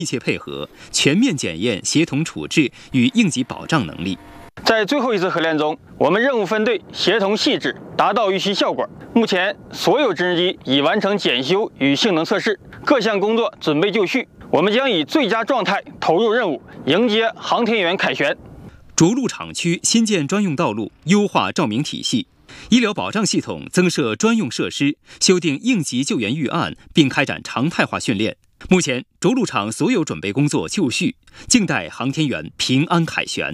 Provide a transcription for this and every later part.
密切配合，全面检验协同处置与应急保障能力。 在最后一次合练中，我们任务分队协同细致，达到预期效果。目前，所有直升机已完成检修与性能测试，各项工作准备就绪。我们将以最佳状态投入任务，迎接航天员凯旋。 着陆场区新建专用道路，优化照明体系，医疗保障系统增设专用设施，修订应急救援预案，并开展常态化训练。目前，着陆场所有准备工作就绪，静待航天员平安凯旋。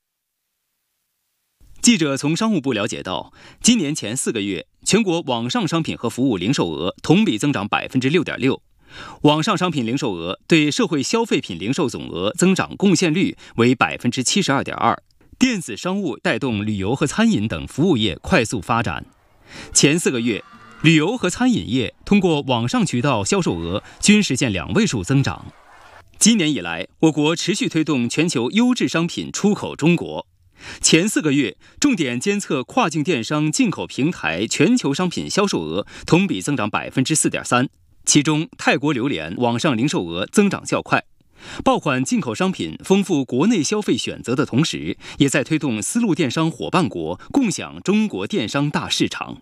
记者从商务部了解到，今年前4个月，全国网上商品和服务零售额同比增长 6.6%， 网上商品零售额对社会消费品零售总额增长贡献率为 72.2%， 电子商务带动旅游和餐饮等服务业快速发展。前4个月，旅游和餐饮业通过网上渠道销售额均实现2位数增长。今年以来，我国持续推动全球优质商品出口中国。前4个月，重点监测跨境电商进口平台全球商品销售额同比增长 4.3%， 其中泰国榴莲网上零售额增长较快。爆款进口商品丰富国内消费选择的同时，也在推动丝路电商伙伴国共享中国电商大市场。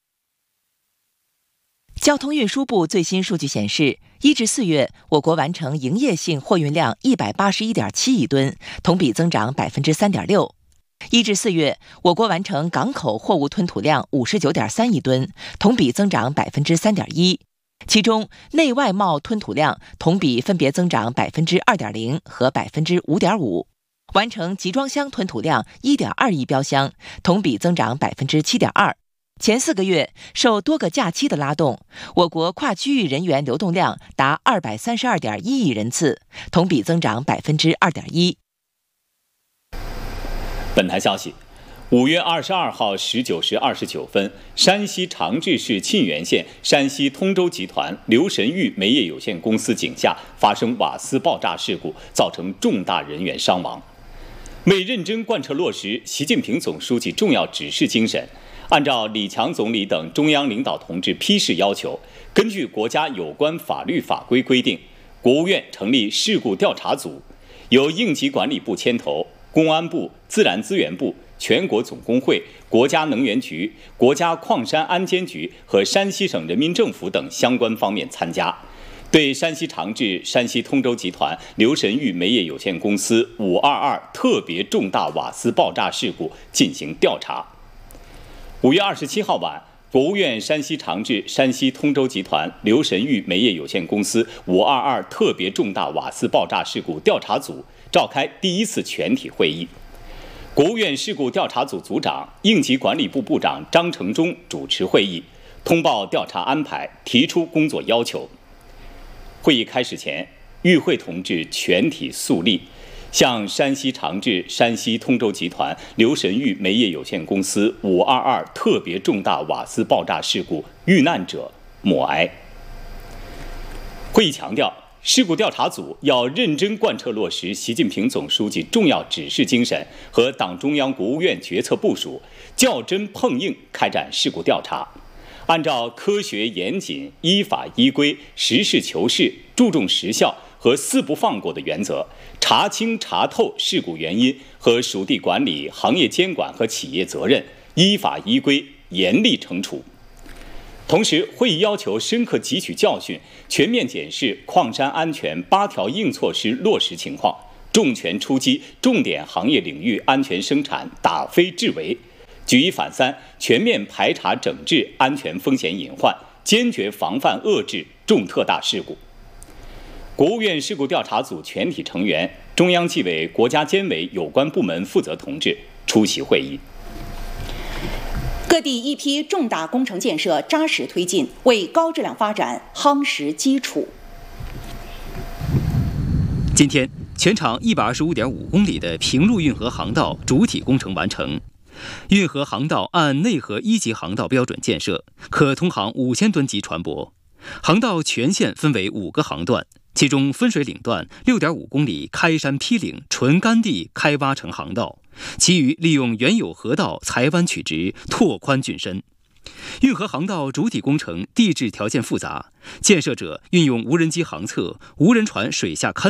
交通运输部最新数据显示，1至4月，我国完成营业性货运量181.7亿吨，同比增长 3.6%。1至4月，我国完成港口货物吞吐量59.3亿吨，同比增长 3.1%， 其中内外贸吞吐量同比分别增长 2.0% 和 5.5%， 完成集装箱吞吐量 1.2亿标箱，同比增长 7.2%。前4个月，受多个假期的拉动，我国跨区域人员流动量达 232.1亿人次，同比增长 2.1%。 本台消息，5月22号19时29分，山西长治市沁源县山西通州集团刘神玉煤业有限公司井下发生瓦斯爆炸事故，造成重大人员伤亡。为认真贯彻落实习近平总书记重要指示精神，按照李强总理等中央领导同志批示要求，根据国家有关法律法规规定，国务院成立事故调查组，由应急管理部牵头，公安部、自然资源部、全国总工会、国家能源局、国家矿山安监局和山西省人民政府等相关方面参加，对山西长治、山西通州集团刘神玉煤业有限公司522特别重大瓦斯爆炸事故进行调查。5月27号晚，国务院山西长治、山西通州集团刘神玉煤业有限公司522特别重大瓦斯爆炸事故调查组召开第1次全体会议。国务院事故调查组组长、应急管理部部长张成忠主持会议，通报调查安排，提出工作要求。会议开始前，与会同志全体肃立，向山西长治、山西通州集团刘神玉煤业有限公司522特别重大瓦斯爆炸事故遇难者默哀。会议强调，事故调查组要认真贯彻落实习近平总书记重要指示精神和党中央、国务院决策部署，较真碰硬开展事故调查，按照科学严谨、依法依规、实事求是、注重实效和4不放过的原则，查清查透事故原因和属地管理、行业监管和企业责任，依法依规严厉惩处。同时，会议要求深刻汲取教训，全面检视矿山安全8条硬措施落实情况，重拳出击重点行业领域安全生产打非治为，举一反三，全面排查整治安全风险隐患，坚决防范遏制重特大事故。国务院事故调查组全体成员、中央纪委、国家监委有关部门负责同志出席会议。 各地一批重大工程建设扎实推进，为高质量发展夯实基础。 今天，全长125.5公里的平陆运河航道主体工程完成。运河航道按内河1级航道标准建设，可通航5000吨级船舶。航道全线分为5个航段，其中分水岭段6.5公里开山劈岭纯干地开挖成航道，其余利用原有河道裁弯曲直，拓宽浚深。运河航道主体工程地质条件复杂，建设者运用无人机航测、无人船水下勘